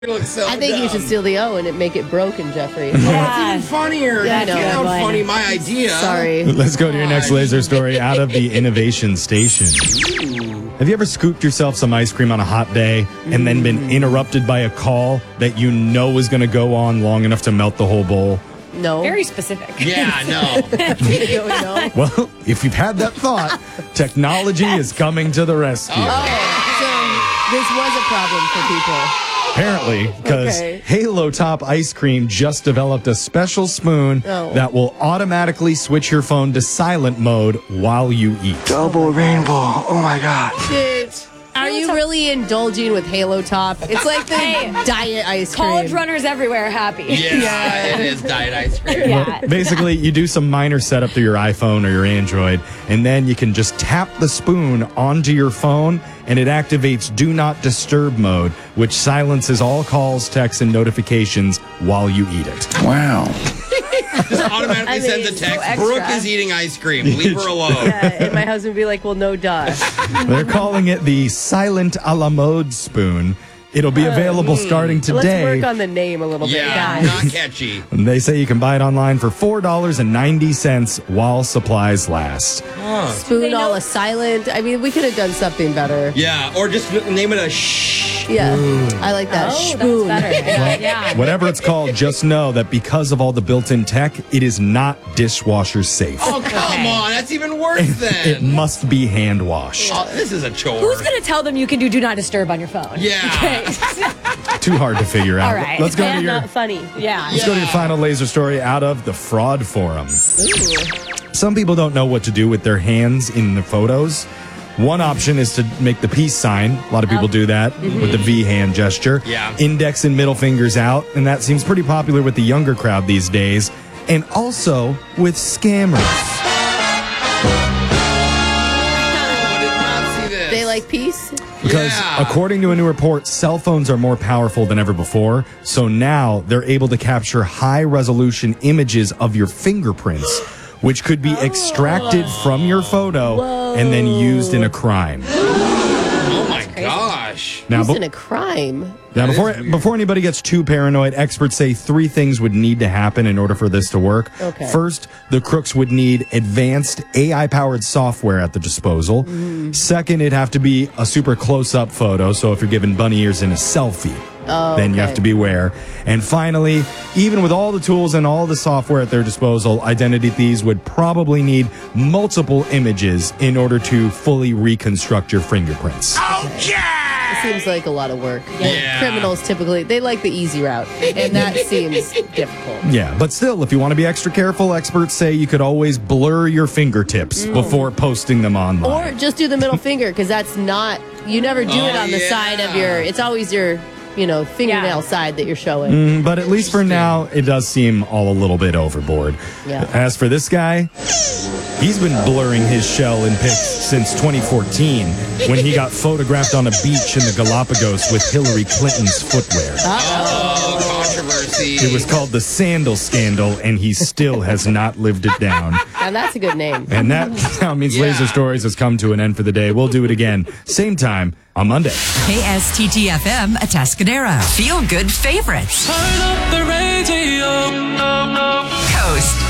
I think you should steal the O and make it broken, Jeffrey. Yeah. It's even funnier. Yeah, I know. How funny my idea. Sorry. Let's go to your next laser story out of the Innovation Station. Have you ever scooped yourself some ice cream on a hot day and then been interrupted by a call that you know is going to go on long enough to melt the whole bowl? No. Very specific. Yeah, no. No. Well, if you've had that thought, technology is coming to the rescue. So this was a problem for people. Apparently, because Okay. Halo Top Ice Cream just developed a special spoon that will automatically switch your phone to silent mode while you eat. Double rainbow. Oh my God. Are you really indulging with Halo Top? It's like the diet ice cream. College runners everywhere are happy. Yeah, it is diet ice cream. Yeah. Basically, you do some minor setup through your iPhone or your Android, and then you can just tap the spoon onto your phone, and it activates Do Not Disturb mode, which silences all calls, texts, and notifications while you eat it. Wow. Just automatically sends a so text. extra. Brooke is eating ice cream. Leave her alone. And my husband would be like, well, no, duh. They're calling it the Silent a la Mode spoon. It'll be available starting today. Let's work on the name a little bit, Yeah, guys. not catchy. And they say you can buy it online for $4.90 while supplies last. Spoon all a silent. I mean, we could have done something better. Yeah, or just name it a shh. Yeah. I like that. Oh, Spoon. that's better. Yeah. Whatever it's called, just know that because of all the built-in tech, it is not dishwasher safe. Oh, come on. That's even worse It then. must be hand washed. Oh, this is a chore. Who's going to tell them you can do Not Disturb on your phone? Yeah. Too hard to figure out. All right. Let's go to And your not funny. Yeah. Let's go to your final laser story out of the Fraud Forum. Some people don't know what to do with their hands in the photos. One option is to make the peace sign. A lot of people do that with the V hand gesture. Yeah. Index and middle fingers out. And that seems pretty popular with the younger crowd these days. And also with scammers. They like peace? Because according to a new report, cell phones are more powerful than ever before. So now they're able to capture high resolution images of your fingerprints, which could be extracted from your photo and then used in a crime. Oh, my gosh. Now, Who's in a crime? Now, before anybody gets too paranoid, experts say 3 things would need to happen in order for this to work. Okay. First, the crooks would need advanced AI-powered software at their disposal. Second, it'd have to be a super close-up photo, so if you're giving bunny ears in a selfie, then you have to beware. And finally, even with all the tools and all the software at their disposal, identity thieves would probably need multiple images in order to fully reconstruct your fingerprints. It seems like a lot of work. Yeah. Criminals typically, they like the easy route. And that seems difficult. Yeah, but still, if you want to be extra careful, experts say you could always blur your fingertips before posting them online. Or just do the middle finger, because that's not, you never do it on the side of your, it's always your, fingernail side that you're showing. But at least for now, it does seem all a little bit overboard. Yeah. As for this guy, he's been blurring his shell in pics since 2014 when he got photographed on a beach in the Galapagos with Hillary Clinton's footwear. Oh, controversy. It was called the Sandal Scandal, and he still has not lived it down. And that's a good name. And that now means Laser Stories has come to an end for the day. We'll do it again, same time on Monday. KSTT-FM, Atascadero. Feel good favorites. Turn up the radio. Coast.